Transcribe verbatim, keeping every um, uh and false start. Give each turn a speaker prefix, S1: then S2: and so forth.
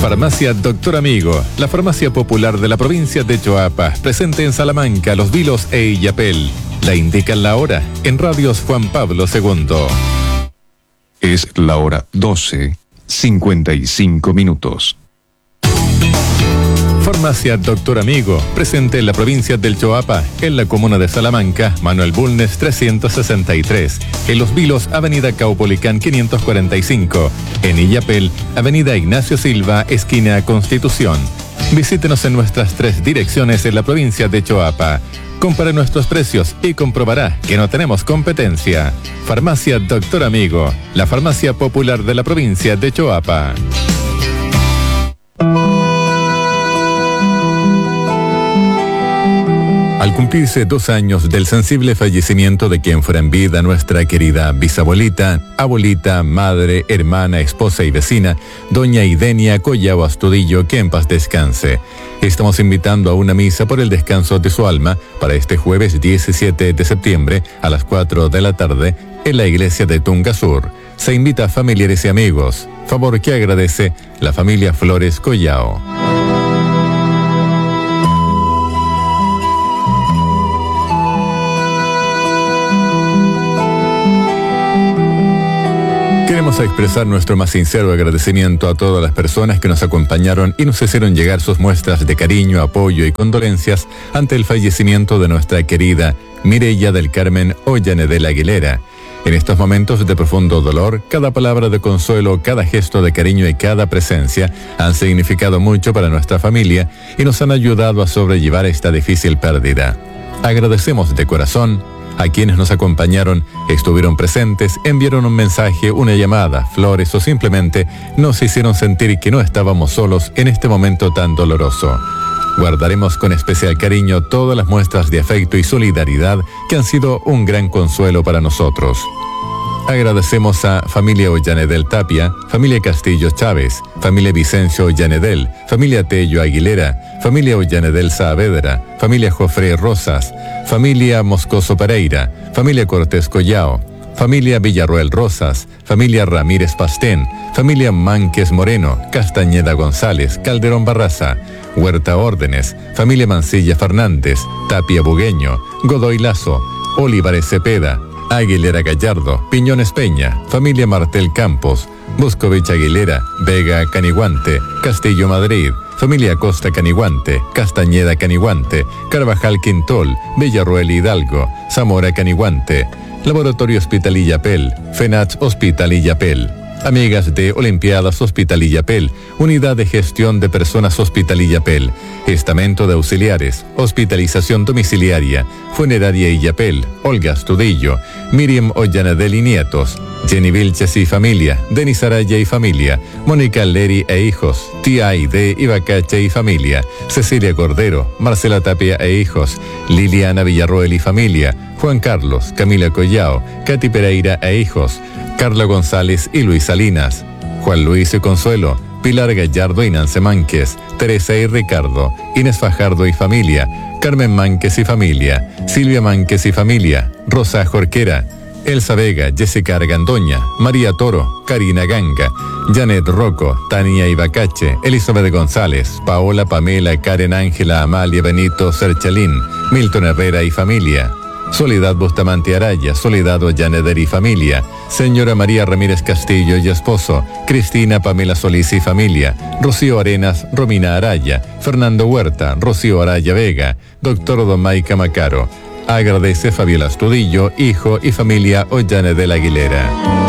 S1: Farmacia Doctor Amigo, la farmacia popular de la provincia de Choapa, presente en Salamanca, Los Vilos e Illapel. La indican la hora en Radios Juan Pablo segundo.
S2: Es la hora doce, cincuenta y cinco minutos.
S1: Farmacia Doctor Amigo, presente en la provincia del Choapa, en la comuna de Salamanca, Manuel Bulnes trescientos sesenta y tres, en Los Vilos, avenida Caupolicán quinientos cuarenta y cinco, en Illapel, avenida Ignacio Silva, esquina Constitución. Visítenos en nuestras tres direcciones en la provincia de Choapa. Compare nuestros precios y comprobará que no tenemos competencia. Farmacia Doctor Amigo, la farmacia popular de la provincia de Choapa. Al cumplirse dos años del sensible fallecimiento de quien fuera en vida nuestra querida bisabuelita, abuelita, madre, hermana, esposa y vecina, doña Idenia Collao Astudillo, que en paz descanse. Estamos invitando a una misa por el descanso de su alma para este jueves diecisiete de septiembre a las cuatro de la tarde en la iglesia de Tunga Sur. Se invita a familiares y amigos. Favor que agradece la familia Flores Collao. Queremos expresar nuestro más sincero agradecimiento a todas las personas que nos acompañaron y nos hicieron llegar sus muestras de cariño, apoyo y condolencias ante el fallecimiento de nuestra querida Mireya del Carmen Ollanedel Aguilera. En estos momentos de profundo dolor, cada palabra de consuelo, cada gesto de cariño y cada presencia han significado mucho para nuestra familia y nos han ayudado a sobrellevar esta difícil pérdida. Agradecemos de corazón a quienes nos acompañaron, estuvieron presentes, enviaron un mensaje, una llamada, flores o simplemente nos hicieron sentir que no estábamos solos en este momento tan doloroso. Guardaremos con especial cariño todas las muestras de afecto y solidaridad que han sido un gran consuelo para nosotros. Agradecemos a familia Ollanedel Tapia, familia Castillo Chávez, familia Vicencio Ollanedel, familia Tello Aguilera, familia Ollanedel Saavedra, familia Jofre Rosas, familia Moscoso Pereira, familia Cortés Collao, familia Villarroel Rosas, familia Ramírez Pastén, familia Mánquez Moreno, Castañeda González, Calderón Barraza, Huerta Órdenes, familia Mancilla Fernández, Tapia Bugueño, Godoy Lazo, Olivares Cepeda, Aguilera Gallardo, Piñones Peña, familia Martel Campos, Buscovich Aguilera, Vega Caniguante, Castillo Madrid, familia Costa Caniguante, Castañeda Caniguante, Carvajal Quintol, Villarroel Hidalgo, Zamora Caniguante, Laboratorio Hospital Illapel, FENACH Hospital Illapel, amigas de Olimpiadas Hospital Illapel, Unidad de Gestión de Personas Hospital Illapel, Estamento de Auxiliares, Hospitalización Domiciliaria, Funeraria Illapel, Olga Astudillo, Miriam Ollanedel y nietos, Jenny Vilches y familia, Denis Araya y familia, Mónica Leri e hijos, Tía Aide Ibacache y familia, Cecilia Cordero, Marcela Tapia e hijos, Liliana Villarroel y familia, Juan Carlos, Camila Collao, Katy Pereira e hijos, Carla González y Luis Salinas, Juan Luis y Consuelo, Pilar Gallardo y Nance Mánquez, Teresa y Ricardo, Inés Fajardo y familia, Carmen Mánquez y familia, Silvia Mánquez y familia, Rosa Jorquera, Elsa Vega, Jessica Argandoña, María Toro, Karina Ganga, Janet Rocco, Tania Ibacache, Elizabeth González, Paola Pamela, Karen Ángela, Amalia Benito Serchalín, Milton Herrera y familia, Soledad Bustamante Araya, Soledad Ollaneder y familia, señora María Ramírez Castillo y esposo, Cristina Pamela Solís y familia, Rocío Arenas, Romina Araya, Fernando Huerta, Rocío Araya Vega, doctor Domaica Macaro. Agradece Fabiola Astudillo, hijo y familia Ollanedel Aguilera.